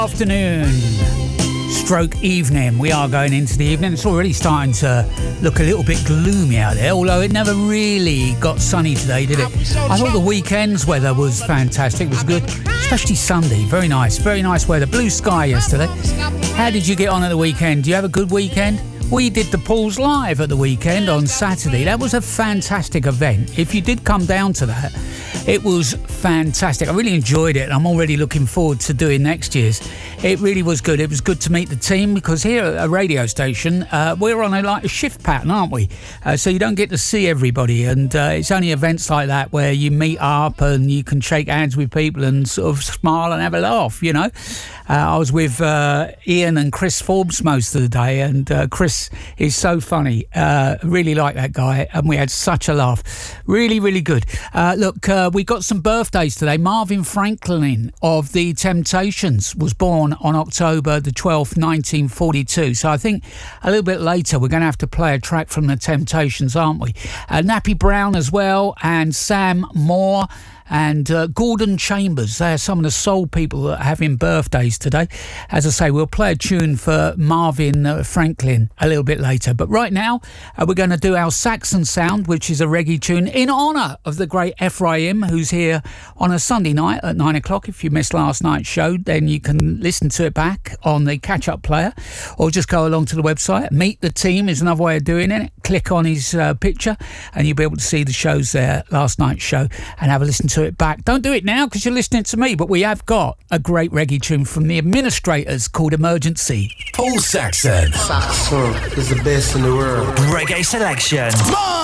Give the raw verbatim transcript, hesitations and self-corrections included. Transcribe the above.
Afternoon, stroke evening. We are going into the evening. It's already starting to look a little bit gloomy out there, although it never really got sunny today, did it? I thought the weekend's weather was fantastic. It was good, especially Sunday. Very nice, very nice weather. Blue sky yesterday. How did you get on at the weekend? Do you have a good weekend? We did the Pools Live at the weekend on Saturday. That was a fantastic event. If you did come down to that, it was fantastic. I really enjoyed it. I'm already looking forward to doing next year's. It really was good. It was good to meet the team because here at a radio station, uh, we're on a, like a shift pattern, aren't we? Uh, so you don't get to see everybody, and uh, it's only events like that where you meet up and you can shake hands with people and sort of smile and have a laugh, you know. Uh, I was with uh, Ian and Chris Forbes most of the day, and uh, Chris is so funny. Uh, really like that guy, and we had such a laugh. Really, really good. Uh, look, uh, we got some birthdays today. Marvin Franklin of The Temptations was born on October the twelfth, nineteen forty-two. So I think a little bit later we're going to have to play a track from The Temptations, aren't we? Uh, Nappy Brown as well, and Sam Moore. And uh, Gordon Chambers. They're some of the soul people that are having birthdays today. As I say, we'll play a tune for Marvin uh, Franklin a little bit later. But right now, uh, we're going to do our Saxon Sound, which is a reggae tune in honour of the great Ephraim, who's here on a Sunday night at nine o'clock. If you missed last night's show, then you can listen to it back on the catch-up player, or just go along to the website. Meet the Team is another way of doing it. Click on his uh, picture, and you'll be able to see the shows there, last night's show, and have a listen to it back. Don't do it now because you're listening to me, but we have got a great reggae tune from the Administrators called Emergency. Paul Saxon. Saxon is the best in the world. Reggae selection.